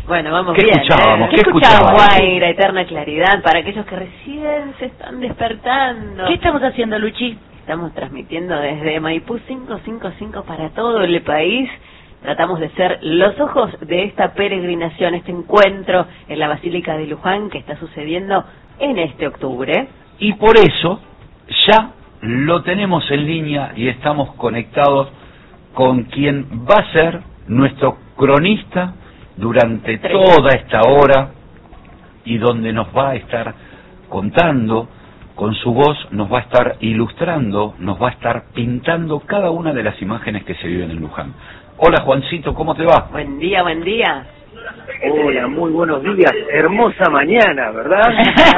Bueno, vamos ¿Qué bien. escuchábamos? ¿Qué escuchábamos? Guaira, Eterna Claridad, para aquellos que recién se están despertando. ¿Qué estamos haciendo, Luchi? Estamos transmitiendo desde Maipú 555 para todo el país. Tratamos de ser los ojos de esta peregrinación, este encuentro en la Basílica de Luján que está sucediendo en este octubre. Y por eso ya lo tenemos en línea y estamos conectados con quien va a ser nuestro cronista durante toda esta hora y donde nos va a estar contando, con su voz nos va a estar ilustrando, nos va a estar pintando cada una de las imágenes que se viven en Luján. Hola Juancito, ¿cómo te va? Buen día, buen día. Hola, muy buenos días. Hermosa mañana, ¿verdad?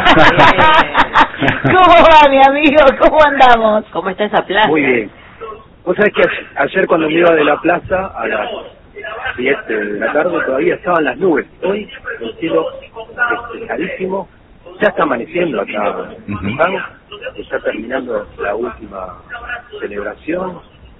¿Cómo va, mi amigo? ¿Cómo andamos? ¿Cómo está esa plaza? Muy bien. Vos sabés que ayer cuando me iba de la plaza a las 7 de la tarde todavía estaban las nubes. Hoy el cielo despejadísimo. Ya está amaneciendo acá en Luján. Está terminando la última celebración.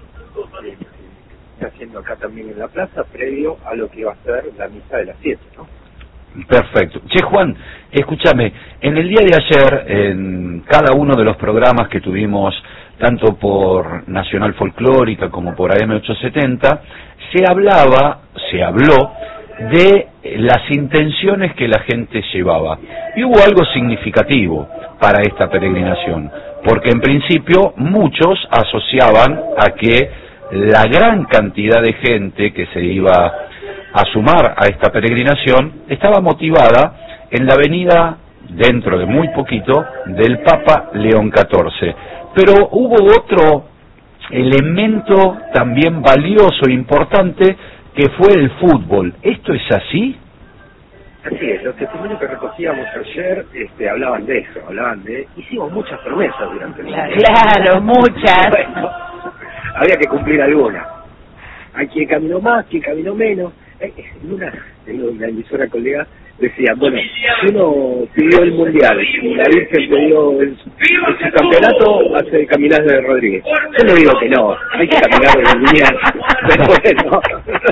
Está haciendo acá también en la plaza, previo a lo que va a ser la misa de las 7, ¿no? Perfecto. Che, Juan, escúchame, en el día de ayer, en cada uno de los programas que tuvimos, tanto por Nacional Folclórica como por AM870, se habló de las intenciones que la gente llevaba. Y hubo algo significativo para esta peregrinación, porque en principio muchos asociaban a que la gran cantidad de gente que se iba a sumar a esta peregrinación estaba motivada en la venida, dentro de muy poquito, del Papa León XIV. Pero hubo otro elemento también valioso e importante que fue el fútbol. ¿Esto es así? Así es, los testimonios que recogíamos ayer hablaban de eso, hicimos muchas promesas durante el día. Claro, muchas. Bueno, había que cumplir algunas. Hay quien caminó más, quien caminó menos. En una emisora colega decía, bueno, si uno pidió el mundial y la Virgen pidió el campeonato, hace caminar de Rodríguez. Yo le digo que no, hay que caminar de mundial. Bueno.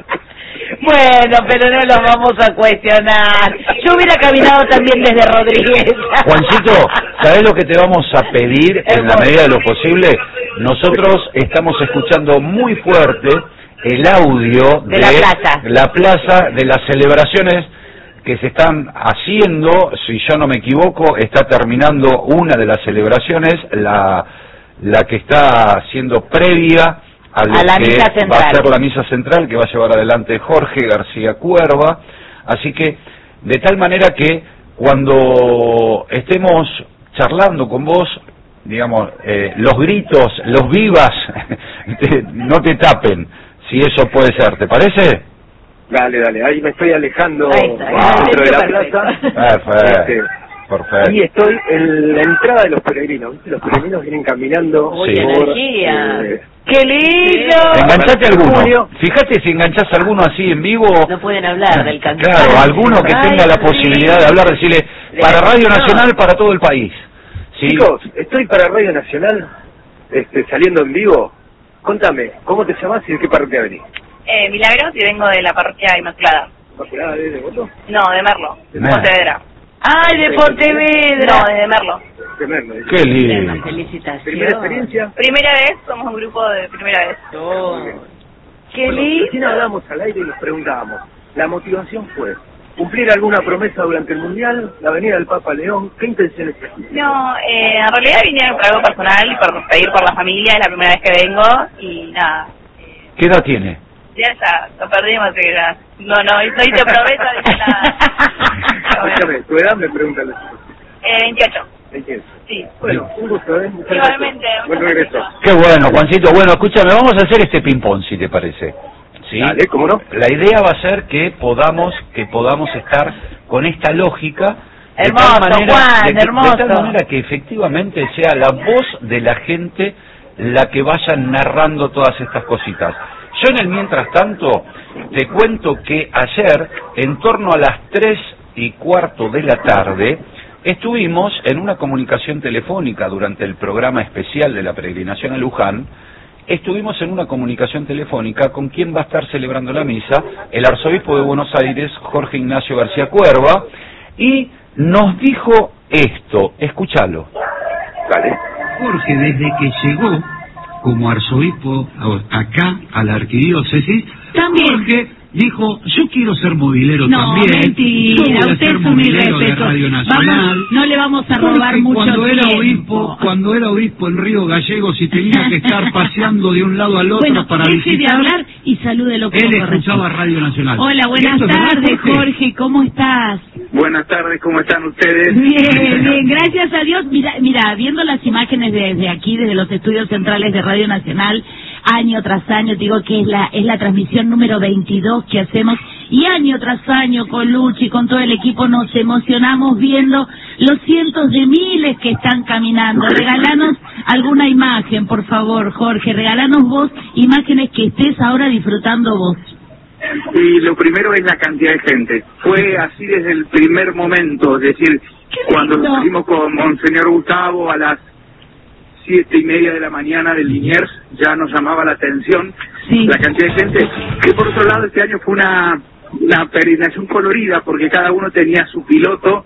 Bueno, pero no lo vamos a cuestionar. Yo hubiera caminado también desde Rodríguez. Juancito, ¿sabés lo que te vamos a pedir en la medida de lo posible? Nosotros estamos escuchando muy fuerte el audio de la plaza, de las celebraciones que se están haciendo. Si yo no me equivoco, está terminando una de las celebraciones, la que está siendo previa a la misa central. Va a ser la misa central que va a llevar adelante Jorge García Cuerva. Así que, de tal manera que cuando estemos charlando con vos, digamos, los gritos, los vivas, no te tapen, si eso puede ser, ¿te parece? Dale, ahí me estoy alejando dentro de la plaza. Perfecto. Y estoy en la entrada de los peregrinos. Los peregrinos vienen caminando por... ¡Qué lindo! Enganchate alguno. Fíjate si enganchás alguno así en vivo. No pueden hablar del cantar. Claro, alguno que tenga la posibilidad de hablar, decirle, para Radio Nacional, para todo el país. ¿Sí? Chicos, estoy para Radio Nacional, saliendo en vivo. Contame, ¿cómo te llamás y de qué parroquia venís? Milagros, y vengo de la parroquia Inmaculada. ¿Inmaculada de Devoto? No, de Merlo, de Pontevedra. ¡Ay, de Pontevedra! No, de Merlo. De Merlo. ¡Qué lindo! Felicitaciones. ¿Primera experiencia? Primera vez, somos un grupo de primera vez. ¡Qué lindo! Recién hablamos al aire y nos preguntábamos, la motivación fue cumplir alguna promesa durante el Mundial, la venida del Papa León, ¿qué intenciones tenías? No, en realidad vine por algo personal, por pedir por la familia, es la primera vez que vengo, y nada. ¿Qué edad tiene? Ya lo perdimos, que ya. No hice promesa de nada. Escúchame, ¿tu edad me preguntan? 28. 28. Sí. Bueno, un gusto, ¿eh? Igualmente. Buen regreso. Qué bueno, Juancito. Bueno, escúchame, vamos a hacer este ping-pong, si te parece. ¿Sí? Dale, ¿cómo no? La idea va a ser que podamos estar con esta lógica. Hermoso, Juan, hermoso. De tal manera que efectivamente sea la voz de la gente la que vaya narrando todas estas cositas. Yo en el mientras tanto te cuento que ayer, en torno a las 3:15 de la tarde, estuvimos en una comunicación telefónica durante el programa especial de la peregrinación a Luján estuvimos en una comunicación telefónica con quien va a estar celebrando la misa, el arzobispo de Buenos Aires, Jorge Ignacio García Cuerva, y nos dijo esto, escúchalo. Vale. Jorge, desde que llegó como arzobispo acá a la arquidiócesis, también Jorge dijo, yo quiero ser movilero no, también. Mentira, yo voy a usted ser es un movilero de irrespetuoso. Radio Nacional. No le vamos a robar Jorge, mucho cuando era obispo en Río Gallegos y tenía que estar paseando de un lado al otro bueno, para deje visitar, de hablar y salúdelo como él corresponde. escuchaba Radio Nacional. Hola, buenas ¿Esto es verdad, tardes, Jorge, ¿cómo estás? Buenas tardes, ¿cómo están ustedes? Bien, bien, gracias a Dios. Mira, viendo las imágenes desde aquí, desde los estudios centrales de Radio Nacional, año tras año, te digo que es la transmisión número 22 que hacemos, y año tras año con Luchi y con todo el equipo nos emocionamos viendo los cientos de miles que están caminando. Regalanos alguna imagen, por favor, Jorge, regalanos vos imágenes que estés ahora disfrutando vos. Y lo primero es la cantidad de gente. Fue así desde el primer momento, es decir, cuando nos fuimos con Monseñor Gustavo a las 7:30 de la mañana de Liniers, ya nos llamaba la atención la cantidad de gente, que por otro lado este año fue una peregrinación colorida, porque cada uno tenía su piloto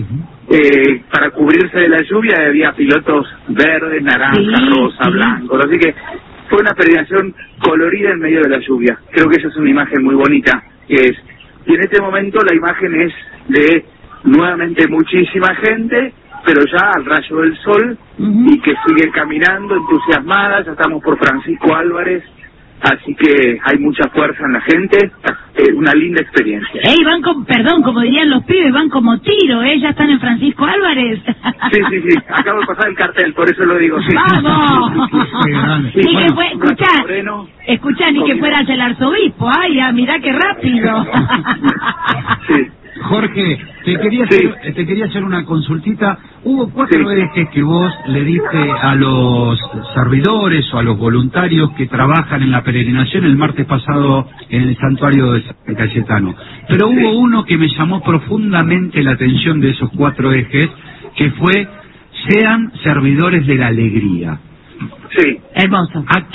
para cubrirse de la lluvia. Había pilotos verdes, naranja, rosa, blancos, así que fue una peregrinación colorida en medio de la lluvia. Creo que esa es una imagen muy bonita, y en este momento la imagen es de nuevamente muchísima gente, pero ya al rayo del sol, y que sigue caminando entusiasmada. Ya estamos por Francisco Álvarez, así que hay mucha fuerza en la gente, una linda experiencia. Van como dirían los pibes, van como tiro, ya están en Francisco Álvarez. Sí, acabo de pasar el cartel, por eso lo digo, sí. ¡Vamos! Sí, ni bueno, que fue, escuchá, ni que fueras el arzobispo, mirá qué rápido. Sí. Jorge, te quería hacer una consultita. Hubo 4 ejes que vos le diste a los servidores o a los voluntarios que trabajan en la peregrinación el martes pasado en el santuario de San Cayetano. Pero hubo uno que me llamó profundamente la atención de esos 4 ejes, que fue: sean servidores de la alegría. Sí. Hermoso. ¿A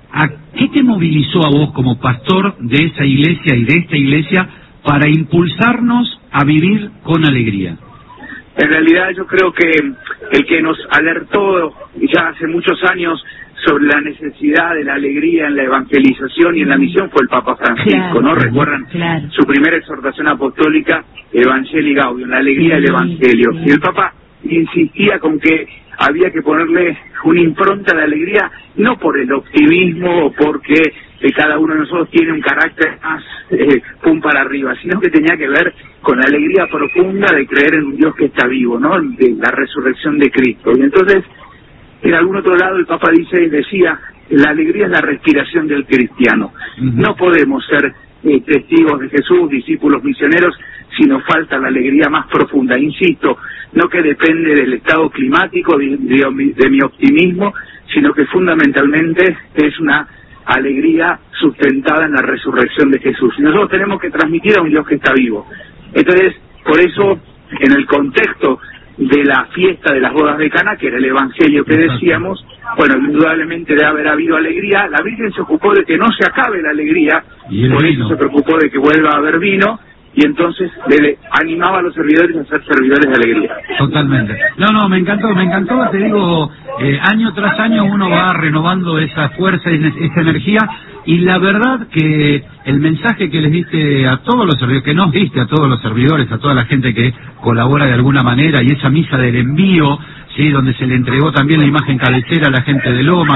qué te movilizó a vos como pastor de esa iglesia y de esta iglesia para impulsarnos a vivir con alegría? En realidad yo creo que el que nos alertó ya hace muchos años sobre la necesidad de la alegría en la evangelización y en la misión fue el Papa Francisco, ¿no? ¿Recuerdan? Claro. Su primera exhortación apostólica, Evangelii Gaudium, la alegría del Evangelio. Y el Papa insistía con que había que ponerle una impronta de alegría, no por el optimismo o porque cada uno de nosotros tiene un carácter más pum para arriba, sino que tenía que ver con la alegría profunda de creer en un Dios que está vivo, ¿no? De la resurrección de Cristo. Y entonces, en algún otro lado el Papa decía, la alegría es la respiración del cristiano. No podemos ser testigos de Jesús, discípulos misioneros, si nos falta la alegría más profunda. Insisto, no que depende del estado climático, de mi optimismo, sino que fundamentalmente es una alegría sustentada en la resurrección de Jesús. Y nosotros tenemos que transmitir a un Dios que está vivo. Entonces, por eso, en el contexto de la fiesta de las bodas de Caná, que era el Evangelio que decíamos, bueno, indudablemente debe haber habido alegría. La Virgen se ocupó de que no se acabe la alegría, por eso se preocupó de que vuelva a haber vino, y entonces le animaba a los servidores a ser servidores de alegría. Totalmente. No, me encantó, te digo, año tras año uno va renovando esa fuerza y esa energía, y la verdad que el mensaje que les diste a todos los servidores, que nos diste a todos los servidores, a toda la gente que colabora de alguna manera, y esa misa del envío, sí, donde se le entregó también la imagen cabecera a la gente de Lomas,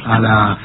la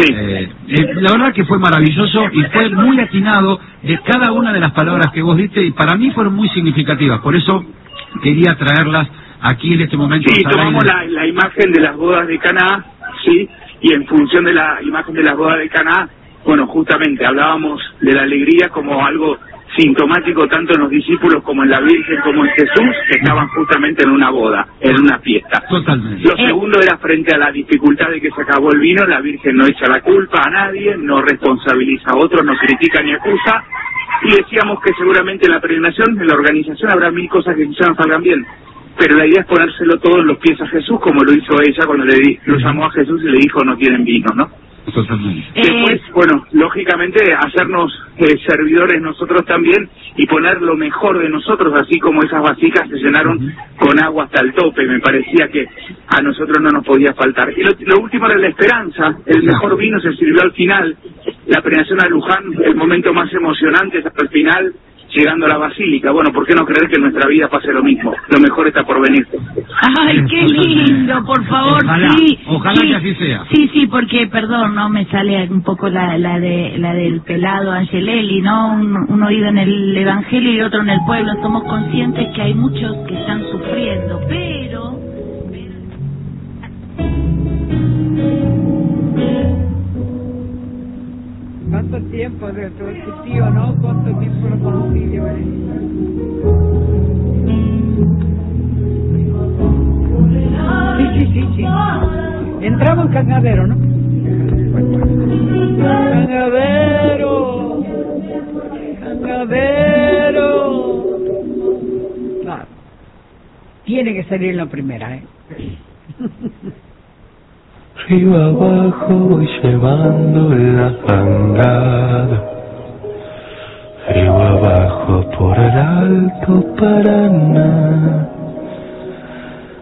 verdad que fue maravilloso y fue muy atinado de cada una de las palabras que vos diste, y para mí fueron muy significativas, por eso quería traerlas aquí en este momento. Sí, tomamos la imagen de las bodas de Caná, sí, y en función de la imagen de las bodas de Caná, bueno, justamente hablábamos de la alegría como algo sintomático tanto en los discípulos como en la Virgen como en Jesús, que estaban justamente en una boda, en una fiesta. Totalmente. Lo segundo era frente a la dificultad de que se acabó el vino, la Virgen no echa la culpa a nadie, no responsabiliza a otros, no critica ni acusa, y decíamos que seguramente en la peregrinación, en la organización habrá 1000 cosas que quizás no salgan bien, pero la idea es ponérselo todo en los pies a Jesús, como lo hizo ella cuando lo llamó a Jesús y le dijo no tienen vino, ¿no? Totalmente. Después, bueno, lógicamente hacernos servidores nosotros también y poner lo mejor de nosotros, así como esas vasijas se llenaron con agua hasta el tope. Me parecía que a nosotros no nos podía faltar. Y lo último era la esperanza. El mejor vino se sirvió al final. La peregrinación a Luján, el momento más emocionante es hasta el final, llegando a la basílica. Bueno, ¿por qué no creer que en nuestra vida pase lo mismo? Lo mejor está por venir. Ay, qué lindo, por favor. Ojalá, sí, ojalá sí, que así sea. Sí, porque, perdón, no me sale un poco la del pelado Angelelli, ¿no? Un oído en el Evangelio y otro en el pueblo. Somos conscientes que hay muchos que están sufriendo, pero... ¿Cuánto tiempo de tu tío, no? ¿Cuánto tiempo lo conocí yo? Sí. Entramos en Cangadero, ¿no? Cangadero. Claro. Tiene que salir en la primera, ¿eh? Río abajo voy llevando la jangada, río abajo por el Alto Paraná.